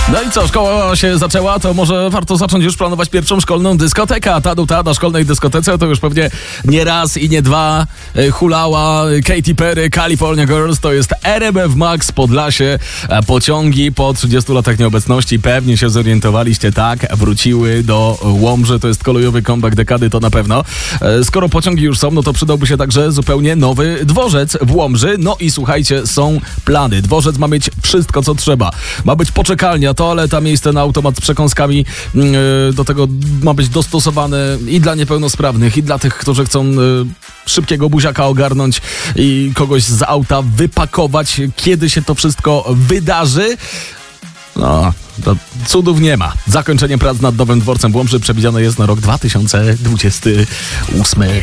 No i co, szkoła się zaczęła, to może warto zacząć już planować pierwszą szkolną dyskotekę. A ta na szkolnej dyskotece to już pewnie nie raz i nie dwa hulała Katy Perry, California Girls. To jest RMF Max Podlasie. Pociągi po 30 latach nieobecności, pewnie się zorientowaliście, tak, wróciły do Łomży. To jest kolejowy comeback dekady, to na pewno. Skoro pociągi już są, no to przydałby się także zupełnie nowy dworzec w Łomży. No i słuchajcie, są plany. Dworzec ma mieć wszystko, co trzeba. Ma być poczekalnia, toaleta, miejsce na automat z przekąskami. Do tego ma być dostosowane i dla niepełnosprawnych, i dla tych, którzy chcą szybkiego buziaka ogarnąć i kogoś z auta wypakować, kiedy się to wszystko wydarzy. No, to cudów nie ma. Zakończenie prac nad nowym dworcem w Łomży przewidziane jest na rok 2028.